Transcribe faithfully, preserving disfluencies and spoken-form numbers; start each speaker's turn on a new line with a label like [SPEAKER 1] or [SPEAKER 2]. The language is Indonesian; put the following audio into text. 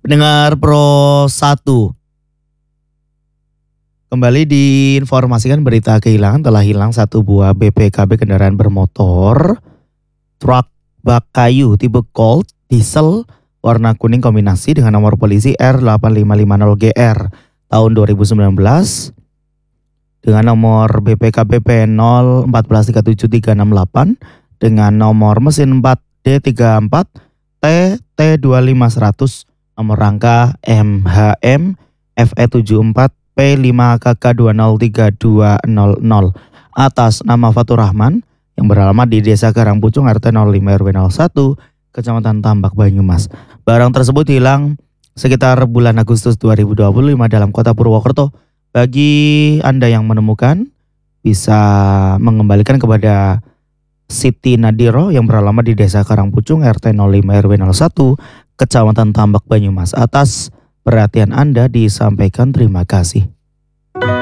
[SPEAKER 1] Pendengar Pro satu, kembali diinformasikan berita kehilangan telah hilang satu buah B P K B kendaraan bermotor truk bak kayu tipe Colt diesel warna kuning kombinasi dengan nomor polisi R delapan lima lima nol G R tahun dua ribu sembilan belas dengan nomor B P K B P nol empat tiga tujuh tiga enam delapan dengan nomor mesin empat D tiga empat T T dua lima seratus nomor rangka M H M F E tujuh empat P lima K K dua nol tiga dua nol nol atas nama Fatur Rahman yang beralamat di Desa Karangpucung R T nol lima R W nol satu Kecamatan Tambak Banyumas. Barang tersebut hilang sekitar bulan Agustus dua ribu dua puluh lima dalam kota Purwokerto. Bagi Anda yang menemukan bisa mengembalikan kepada Siti Nadiro yang beralamat di Desa Karangpucung R T nol lima R W nol satu Kecamatan Tambak Banyumas. Atas perhatian Anda disampaikan terima kasih.